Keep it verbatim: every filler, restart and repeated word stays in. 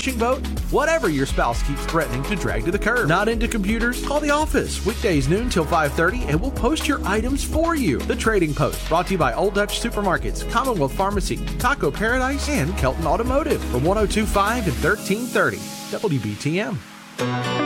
fishing boat, whatever your spouse keeps threatening to drag to the curb. Not into computers? Call the office. Weekdays noon till five thirty and we'll post your items for you. The Trading Post, brought to you by Old Dutch Supermarkets, Commonwealth Pharmacy, Taco Paradise, and Kelton Automotive from one oh two point five and thirteen thirty W B T M.